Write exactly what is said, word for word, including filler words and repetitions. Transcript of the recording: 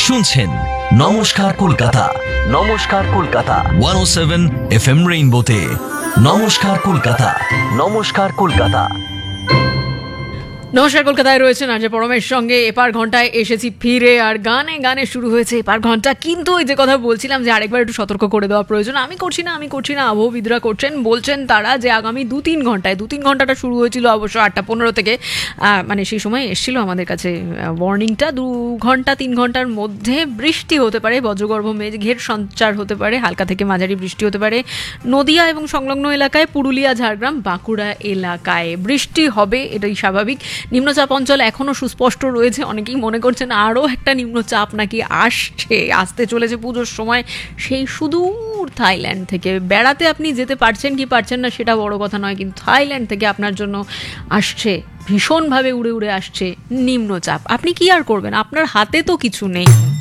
শুনছেন নমস্কার কলকাতা, নমস্কার কলকাতা ওয়ান ও সেভেন এফ এম রেইনবোতে। নমস্কার কলকাতা, নমস্কার কলকাতা। নমস্কার কলকাতায় রয়েছেন আজ পরমের সঙ্গে। এপার ঘন্টায় এসেছি ফিরে, আর গানে গানে শুরু হয়েছে এপার ঘন্টা। কিন্তু ওই যে কথা বলছিলাম যে আরেকবার একটু সতর্ক করে দেওয়া প্রয়োজন। আমি করছি না আমি করছি না আবহবিদরা করছেন, বলছেন তারা যে আগামী দু তিন ঘন্টায় দু তিন ঘন্টাটা শুরু হয়েছিল অবশ্য আটটা পনেরো থেকে, মানে সেই সময় এসেছিল আমাদের কাছে ওয়ার্নিংটা, দু ঘন্টা তিন ঘন্টার মধ্যে বৃষ্টি হতে পারে, বজ্রগর্ভ মেঘের সঞ্চার হতে পারে, হালকা থেকে মাঝারি বৃষ্টি হতে পারে নদিয়া এবং সংলগ্ন এলাকায়, পুরুলিয়া, ঝাড়গ্রাম, বাঁকুড়া এলাকায় বৃষ্টি হবে, এটাই স্বাভাবিক। নিম্নচাপ অঞ্চল এখনও সুস্পষ্ট রয়েছে। অনেকেই মনে করছেন আরও একটা নিম্নচাপ নাকি আসছে, আসতে চলেছে পুজোর সময় সেই সুদূর থাইল্যান্ড থেকে। বেড়াতে আপনি যেতে পারছেন কি পারছেন না সেটা বড় কথা নয়, কিন্তু থাইল্যান্ড থেকে আপনার জন্য আসছে, ভীষণভাবে উড়ে উড়ে আসছে নিম্নচাপ। আপনি কি আর করবেন, আপনার হাতে তো কিছু নেই।